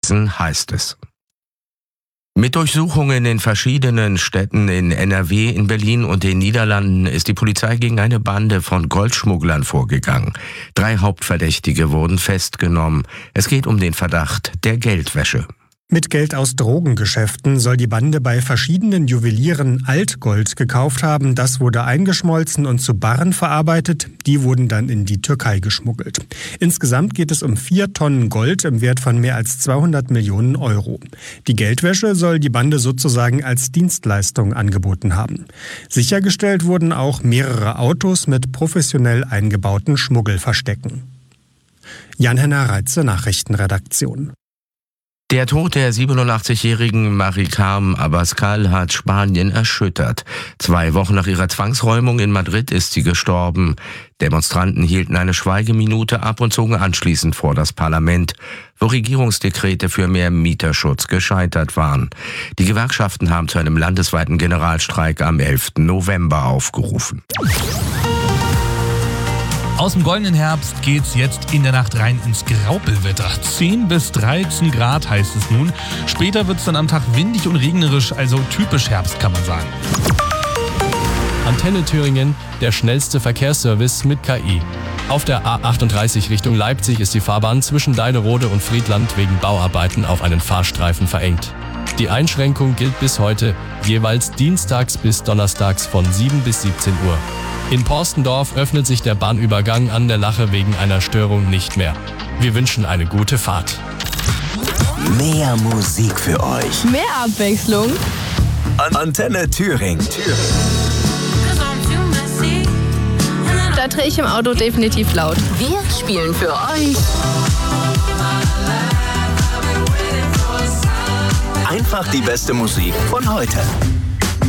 Hessen heißt es. Mit Durchsuchungen in verschiedenen Städten in NRW, in Berlin und den Niederlanden ist die Polizei gegen eine Bande von Goldschmugglern vorgegangen. 3 Hauptverdächtige wurden festgenommen. Es geht um den Verdacht der Geldwäsche. Mit Geld aus Drogengeschäften soll die Bande bei verschiedenen Juwelieren Altgold gekauft haben. Das wurde eingeschmolzen und zu Barren verarbeitet. Die wurden dann in die Türkei geschmuggelt. Insgesamt geht es um 4 Tonnen Gold im Wert von mehr als 200 Millionen Euro. Die Geldwäsche soll die Bande sozusagen als Dienstleistung angeboten haben. Sichergestellt wurden auch mehrere Autos mit professionell eingebauten Schmuggelverstecken. Jan-Henner Reitze, Nachrichtenredaktion. Der Tod der 87-jährigen Mari-Carmen Abascal hat Spanien erschüttert. 2 Wochen nach ihrer Zwangsräumung in Madrid ist sie gestorben. Demonstranten hielten eine Schweigeminute ab und zogen anschließend vor das Parlament, wo Regierungsdekrete für mehr Mieterschutz gescheitert waren. Die Gewerkschaften haben zu einem landesweiten Generalstreik am 11. November aufgerufen. Aus dem goldenen Herbst geht's jetzt in der Nacht rein ins Graupelwetter. 10 bis 13 Grad heißt es nun. Später wird's dann am Tag windig und regnerisch, also typisch Herbst, kann man sagen. Antenne Thüringen, der schnellste Verkehrsservice mit KI. Auf der A38 Richtung Leipzig ist die Fahrbahn zwischen Deilerode und Friedland wegen Bauarbeiten auf einen Fahrstreifen verengt. Die Einschränkung gilt bis heute, jeweils dienstags bis donnerstags von 7 bis 17 Uhr. In Porstendorf öffnet sich der Bahnübergang an der Lache wegen einer Störung nicht mehr. Wir wünschen eine gute Fahrt. Mehr Musik für euch. Mehr Abwechslung. Antenne Thüringen. Da drehe ich im Auto definitiv laut. Wir spielen für euch Einfach die beste Musik von heute.